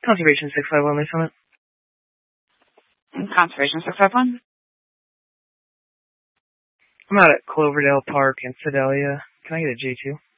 Conservation 651, Lisa Summit. Conservation 651. I'm out at Cloverdale Park in Sedalia. Can I get a G2?